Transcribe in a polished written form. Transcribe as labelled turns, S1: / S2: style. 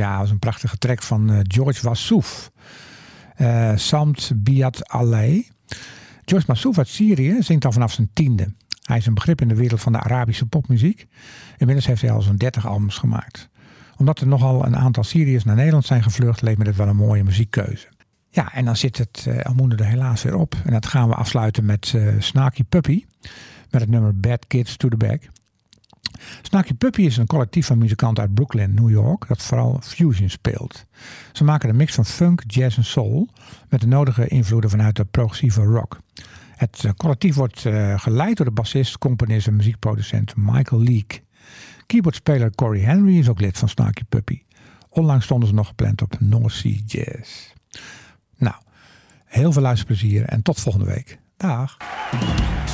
S1: Ja, dat was een prachtige track van George Wassouf. Samt Biat Alay. George Wassouf uit Syrië zingt al vanaf zijn 10e. Hij is een begrip in de wereld van de Arabische popmuziek. Inmiddels heeft hij al zo'n 30 albums gemaakt. Omdat er nogal een aantal Syriërs naar Nederland zijn gevlucht, leek me dit wel een mooie muziekkeuze. Ja, en dan zit het Almoene er helaas weer op. En dat gaan we afsluiten met Snarky Puppy. Met het nummer Bad Kids to the Back. Snarky Puppy is een collectief van muzikanten uit Brooklyn, New York, dat vooral fusion speelt. Ze maken een mix van funk, jazz en soul, met de nodige invloeden vanuit de progressieve rock. Het collectief wordt geleid door de bassist, componist en muziekproducent Michael Leake. Keyboardspeler Corey Henry is ook lid van Snarky Puppy. Onlangs stonden ze nog gepland op North Sea Jazz. Nou, heel veel luisterplezier en tot volgende week. Dag!